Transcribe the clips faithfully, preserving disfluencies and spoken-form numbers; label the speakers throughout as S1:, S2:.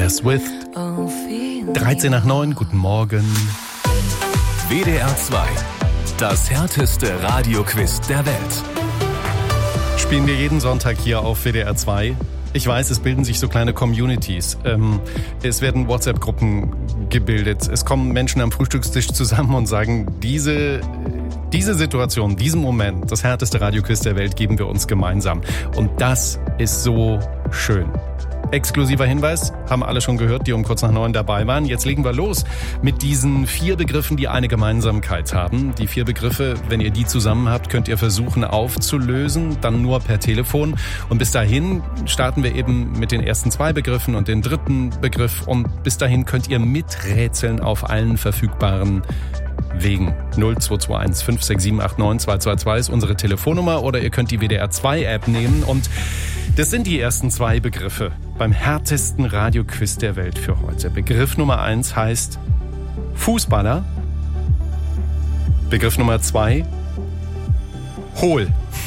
S1: Taylor Swift. dreizehn nach neun, guten Morgen.
S2: W D R zwei, das härteste Radioquiz der Welt.
S1: Spielen wir jeden Sonntag hier auf W D R zwei. Ich weiß, es bilden sich so kleine Communities. Ähm, es werden WhatsApp-Gruppen gebildet. Es kommen Menschen am Frühstückstisch zusammen und sagen, diese, diese Situation, diesen Moment, das härteste Radioquiz der Welt geben wir uns gemeinsam. Und das ist so schön. Exklusiver Hinweis, haben alle schon gehört, die um kurz nach neun dabei waren. Jetzt legen wir los mit diesen vier Begriffen, die eine Gemeinsamkeit haben. Die vier Begriffe, wenn ihr die zusammen habt, könnt ihr versuchen aufzulösen, dann nur per Telefon. Und bis dahin starten wir eben mit den ersten zwei Begriffen und den dritten Begriff. Und bis dahin könnt ihr miträtseln auf allen verfügbaren Wegen. null zwei zwei eins fünf sechs sieben acht neun zwei zwei zwei ist unsere Telefonnummer oder ihr könnt die W D R zwei App nehmen und das sind die ersten zwei Begriffe beim härtesten Radioquiz der Welt für heute. Begriff Nummer eins heißt Fußballer. Begriff Nummer zwei Hohl.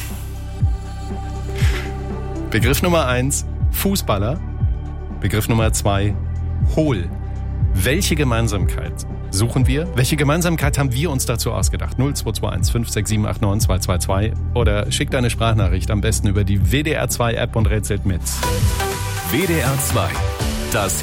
S1: Begriff Nummer eins Fußballer. Begriff Nummer zwei Hohl. Welche Gemeinsamkeit suchen wir? Welche Gemeinsamkeit haben wir uns dazu ausgedacht? null zwei zwei eins fünf sechs sieben acht neun zwei zwei zwei oder schickt eine Sprachnachricht am besten über die W D R zwei App und rätselt mit.
S2: W D R zwei, das